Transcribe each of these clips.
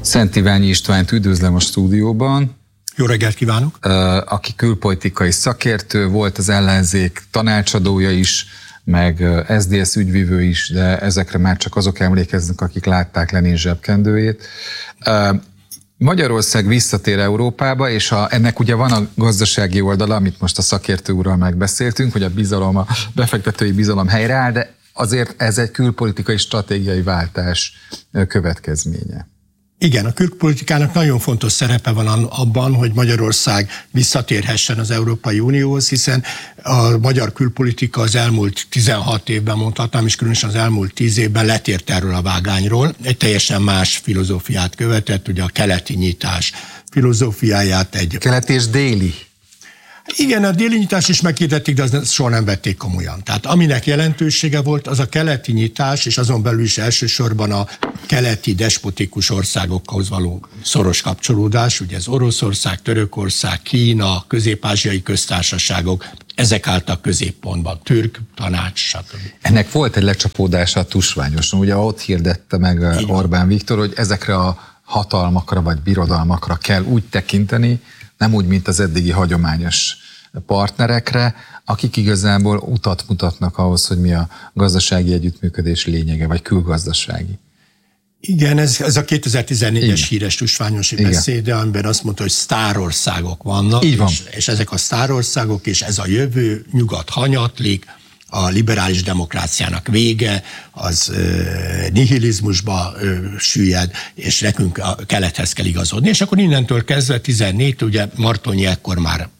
Szent Iványi Istvánt üdvözlöm a stúdióban. Jó reggelt kívánok! Aki külpolitikai szakértő, volt az ellenzék tanácsadója is, meg SZDSZ ügyvivő is, de ezekre már csak azok emlékeznek, akik látták Lenin zsebkendőjét. Magyarország visszatér Európába, és ennek ugye van a gazdasági oldala, amit most a szakértő úrral megbeszéltünk, hogy a bizalom, a befektetői bizalom helyreáll, de azért ez egy külpolitikai stratégiai váltás következménye. Igen, a külpolitikának nagyon fontos szerepe van abban, hogy Magyarország visszatérhessen az Európai Unióhoz, hiszen a magyar külpolitika az elmúlt 16 évben mondhatnám, és különösen az elmúlt 10 évben letért erről a vágányról. Egy teljesen más filozófiát követett, ugye a keleti nyitás filozófiáját. Keleti és déli. Igen, a déli nyitás is meghirdették, de azt soha nem vették komolyan. Tehát aminek jelentősége volt, az a keleti nyitás, és azon belül is elsősorban a keleti despotikus országokhoz való szoros kapcsolódás, ugye ez Oroszország, Törökország, Kína, közép-ázsiai köztársaságok, ezek álltak középpontban, Türk tanács, stb. Ennek volt egy lecsapódása a tusványoson, ugye ott hirdette meg Orbán Viktor, hogy ezekre a hatalmakra vagy birodalmakra kell úgy tekinteni, nem úgy, mint az eddigi hagyományos partnerekre, akik igazából utat mutatnak ahhoz, hogy mi a gazdasági együttműködés lényege, vagy külgazdasági. Igen, ez a 2014-es híres tusványosi beszéde, amiben azt mondta, hogy sztárországok vannak, és ezek a sztárországok, és ez a jövő, nyugat hanyatlik, a liberális demokráciának vége, az nihilizmusba süllyed, és nekünk a kelethez kell igazodni. És akkor innentől kezdve 14, ugye Martonyi ekkor már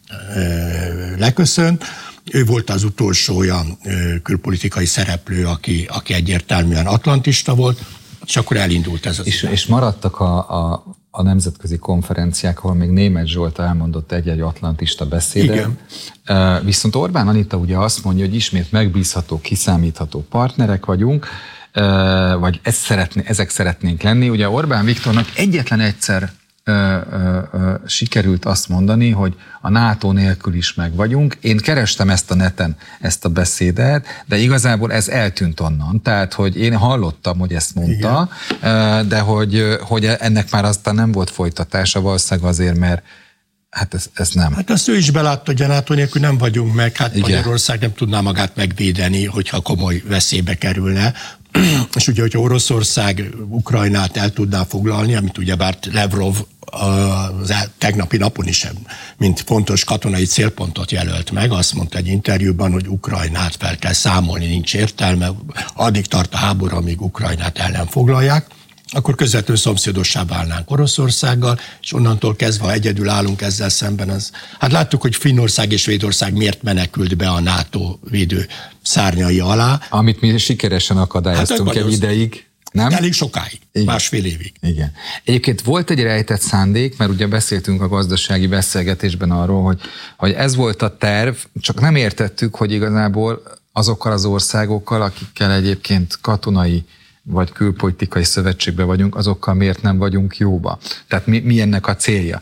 leköszönt, ő volt az utolsó olyan külpolitikai szereplő, aki egyértelműen atlantista volt, és akkor elindult ez az. És maradtak a nemzetközi konferenciák, ahol még Németh Zsolt elmondott egy-egy atlantista beszédet. Igen. Viszont Orbán Anita ugye azt mondja, hogy ismét megbízható, kiszámítható partnerek vagyunk, vagy ezek szeretnénk lenni. Ugye Orbán Viktornak egyetlen egyszer sikerült azt mondani, hogy a NATO nélkül is meg vagyunk. Én kerestem ezt a neten, ezt a beszédet, de igazából ez eltűnt onnan. Tehát, hogy én hallottam, hogy ezt mondta, igen, de hogy ennek már aztán nem volt folytatása, valószínűleg azért, mert hát ez nem. Hát azt ő is belátta, hogy a NATO nélkül nem vagyunk meg, hát igen. Magyarország nem tudná magát megvédeni, hogyha komoly veszélybe kerülne. És ugye, hogyha Oroszország Ukrajnát el tudná foglalni, amit ugyebár Lavrov az tegnapi napon is, mint fontos katonai célpontot jelölt meg, azt mondta egy interjúban, hogy Ukrajnát fel kell számolni, nincs értelme, addig tart a háború, amíg Ukrajnát el nem foglalják, akkor közvetlenül szomszédossá válnánk Oroszországgal, és onnantól kezdve, ha egyedül állunk ezzel szemben, hát láttuk, hogy Finnország és Svédország miért menekült be a NATO védő szárnyai alá. Amit mi sikeresen akadályoztunk egy ideig, nem? Elég sokáig, igen. Másfél évig. Igen. Egyébként volt egy rejtett szándék, mert ugye beszéltünk a gazdasági beszélgetésben arról, hogy ez volt a terv, csak nem értettük, hogy igazából azokkal az országokkal, akikkel egyébként katonai vagy külpolitikai szövetségben vagyunk, azokkal miért nem vagyunk jóba? Tehát mi ennek a célja?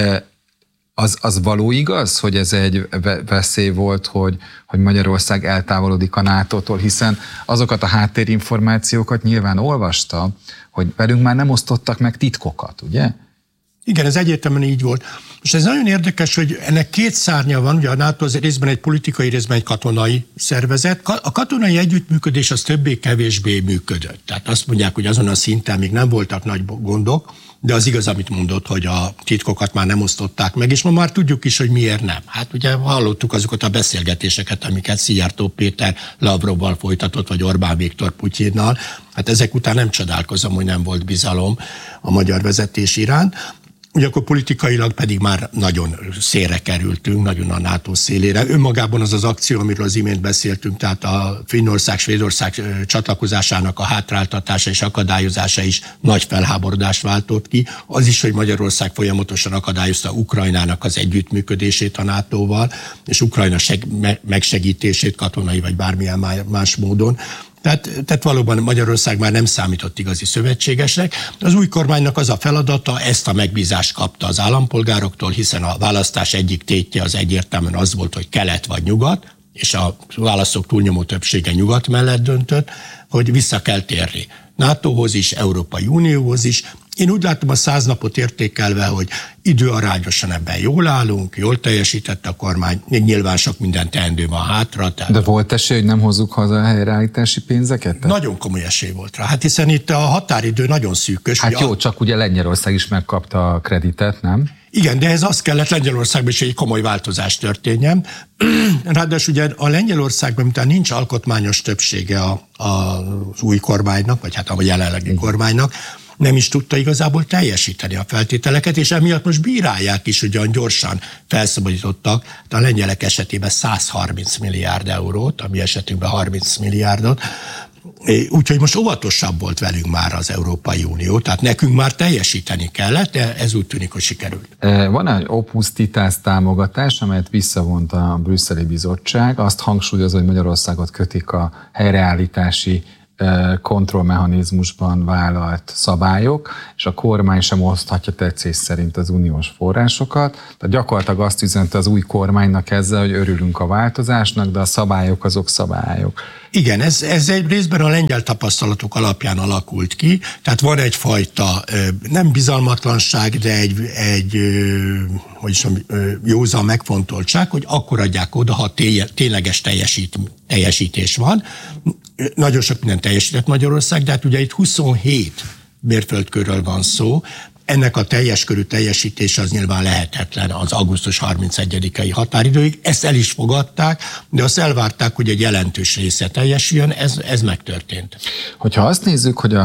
Az való igaz, hogy ez egy veszély volt, hogy Magyarország eltávolodik a NATO-tól, hiszen azokat a háttérinformációkat nyilván olvasta, hogy velünk már nem osztottak meg titkokat, ugye? Igen, ez egyértelműen így volt. És ez nagyon érdekes, hogy ennek két szárnya van, ugye a NATO az részben egy politikai, részben egy katonai szervezet. A katonai együttműködés az többé-kevésbé működött. Tehát azt mondják, hogy azon a szinten még nem voltak nagy gondok, de az igaz, amit mondott, hogy a titkokat már nem osztották meg, és ma már tudjuk is, hogy miért nem. Hát ugye hallottuk azokat a beszélgetéseket, amiket Szijjártó Péter Lavrovval folytatott, vagy Orbán Viktor Putyinnal. Hát ezek után nem csodálkozom, hogy nem volt bizalom a magyar vezetés iránt. Ugyanakkor politikailag pedig már nagyon szélre kerültünk, nagyon a NATO szélére. Önmagában az az akció, amiről az imént beszéltünk, tehát a Finnország-Svédország csatlakozásának a hátráltatása és akadályozása is nagy felháborodást váltott ki. Az is, hogy Magyarország folyamatosan akadályozta Ukrajnának az együttműködését a NATO-val, és Ukrajna megsegítését katonai vagy bármilyen más módon. Tehát valóban Magyarország már nem számított igazi szövetségesnek. Az új kormánynak az a feladata, ezt a megbízást kapta az állampolgároktól, hiszen a választás egyik tétje az egyértelműen az volt, hogy kelet vagy nyugat, és a választók túlnyomó többsége nyugat mellett döntött, hogy vissza kell térni NATOhoz is, Európai Unióhoz is, Én úgy látom a 100 napot értékelve, hogy időarányosan ebben jól állunk, jól teljesített a kormány, nyilván sok minden teendő van hátra. De volt esély, hogy nem hozzuk haza a helyreállítási pénzeket? Nagyon komoly esély volt rá. Hát hiszen itt a határidő nagyon szűkös. Hát jó, csak ugye Lengyelország is megkapta a kreditet, nem? Igen, de ez azt kellett Lengyelországban is, hogy egy komoly változás történjen. Ráadásul ugye a Lengyelországban, miután nincs alkotmányos többsége az új kormánynak, vagy hát a jelenlegi kormánynak, nem is tudta igazából teljesíteni a feltételeket, és emiatt most bírálják is, hogy olyan gyorsan felszabadítottak, de a lengyelek esetében 130 milliárd eurót, a mi esetünkben 30 milliárdot, úgyhogy most óvatosabb volt velünk már az Európai Unió, tehát nekünk már teljesíteni kellett, de ez úgy tűnik, hogy sikerült. Van egy opus titász támogatás, amelyet visszavont a brüsszeli bizottság, azt hangsúlyozza, hogy Magyarországot kötik a helyreállítási kontrollmechanizmusban vállalt szabályok, és a kormány sem oszthatja tetszés szerint az uniós forrásokat. Tehát gyakorlatilag azt üzente az új kormánynak ezzel, hogy örülünk a változásnak, de a szabályok azok szabályok. Igen, ez egy részben a lengyel tapasztalatok alapján alakult ki, tehát van egyfajta nem bizalmatlanság, de egy józan megfontoltság, hogy akkor adják oda, ha tényleges teljesítés van. Nagyon sok minden teljesített Magyarország, de hát ugye itt 27 mérföldkörről van szó, ennek a teljes körű teljesítése az nyilván lehetetlen az augusztus 31-i határidőig. Ezt el is fogadták, de azt elvárták, hogy egy jelentős része teljesüljön, ez megtörtént. Hogyha azt nézzük, hogy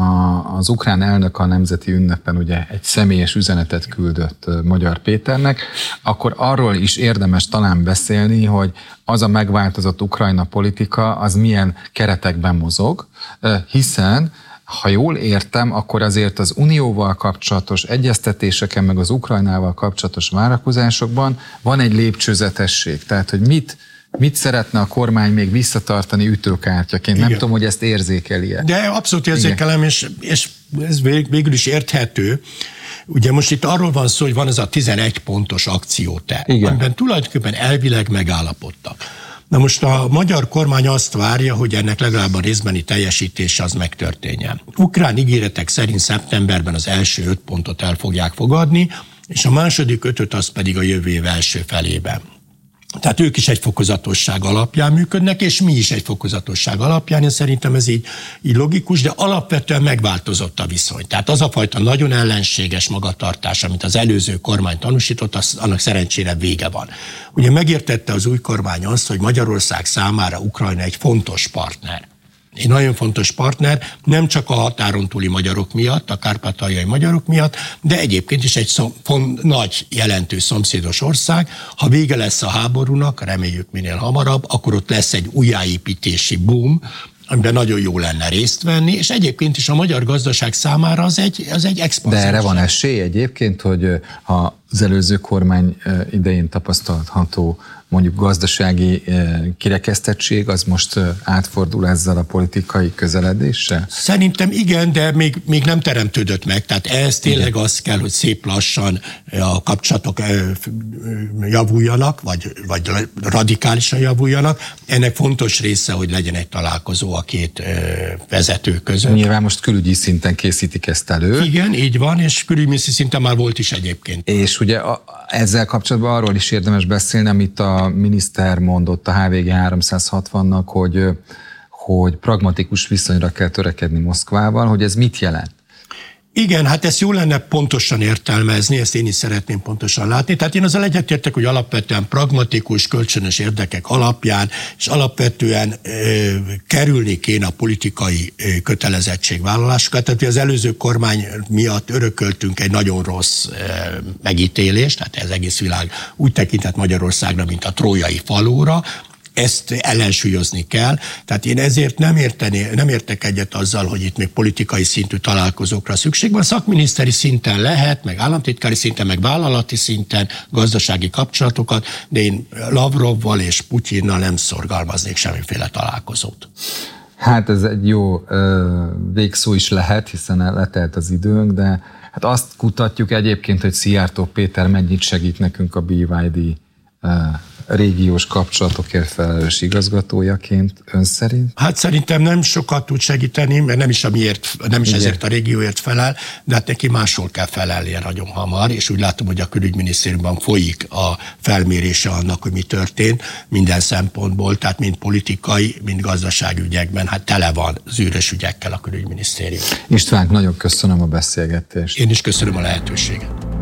az ukrán elnök a nemzeti ünnepen ugye egy személyes üzenetet küldött Magyar Péternek, akkor arról is érdemes talán beszélni, hogy az a megváltozott Ukrajna politika, az milyen keretekben mozog, hiszen ha jól értem, akkor azért az Unióval kapcsolatos egyeztetéseken, meg az Ukrajnával kapcsolatos várakozásokban van egy lépcsőzetesség. Tehát, hogy mit szeretne a kormány még visszatartani ütőkártyaként. Igen. Nem tudom, hogy ezt érzékelje. De abszolút érzékelem, és ez végül is érthető. Ugye most itt arról van szó, hogy van ez a 11 pontos akcióterv, amiben tulajdonképpen elvileg megállapodtak. Na most a magyar kormány azt várja, hogy ennek legalább a részbeni teljesítése az megtörténjen. Ukrán ígéretek szerint szeptemberben az első 5 pontot el fogják fogadni, és a második 5-öt az pedig a jövő év első felében. Tehát ők is egy fokozatosság alapján működnek, és mi is egy fokozatosság alapján, én szerintem ez így logikus, de alapvetően megváltozott a viszony. Tehát az a fajta nagyon ellenséges magatartás, amit az előző kormány tanúsított, annak szerencsére vége van. Ugye megértette az új kormány azt, hogy Magyarország számára Ukrajna egy fontos partner. Egy nagyon fontos partner, nem csak a határon túli magyarok miatt, a kárpátaljai magyarok miatt, de egyébként is egy nagy, jelentős szomszédos ország. Ha vége lesz a háborúnak, reméljük minél hamarabb, akkor ott lesz egy újjáépítési boom, amiben nagyon jó lenne részt venni, és egyébként is a magyar gazdaság számára az egy expanziós. De erre van esély egyébként, hogy az előző kormány idején tapasztalható mondjuk gazdasági kirekesztettség, az most átfordul ezzel a politikai közeledéssel? Szerintem igen, de még nem teremtődött meg. Tehát ez tényleg az kell, hogy szép lassan a kapcsolatok javuljanak, vagy radikálisan javuljanak. Ennek fontos része, hogy legyen egy találkozó a két vezető között. Nyilván most külügyi szinten készítik ezt elő. Igen, így van, és külügyi szinten már volt is egyébként. És ugye ezzel kapcsolatban arról is érdemes beszélni, amit a miniszter mondott a HVG 360-nak, hogy pragmatikus viszonyra kell törekedni Moszkvával, hogy ez mit jelent? Igen, hát ezt jó lenne pontosan értelmezni, ezt én is szeretném pontosan látni. Tehát én azzal egyetértek, hogy alapvetően pragmatikus, kölcsönös érdekek alapján, és alapvetően kerülni kéne a politikai kötelezettségvállalásokat. Tehát az előző kormány miatt örököltünk egy nagyon rossz megítélést, tehát ez egész világ úgy tekintett Magyarországra, mint a trójai falura. Ezt ellensúlyozni kell. Tehát én ezért nem értek egyet azzal, hogy itt még politikai szintű találkozókra szükség van. Szakminiszteri szinten lehet, meg államtitkári szinten, meg vállalati szinten gazdasági kapcsolatokat, de én Lavrovval és Putyinnal nem szorgalmaznék semmiféle találkozót. Hát ez egy jó végszó is lehet, hiszen letelt az időnk, de hát azt kutatjuk egyébként, hogy Szijjártó Péter mennyit segít nekünk a BYD régiós kapcsolatokért felelős igazgatójaként ön szerint? Hát szerintem nem sokat tud segíteni, mert nem is ezért a régióért felel, de hát neki máshol kell felelnie nagyon hamar, és úgy látom, hogy a külügyminisztériumban folyik a felmérése annak, hogy mi történt minden szempontból, tehát mind politikai, mind gazdasági ügyekben, hát tele van zűrös ügyekkel a külügyminisztérium. István, nagyon köszönöm a beszélgetést. Én is köszönöm a lehetőséget.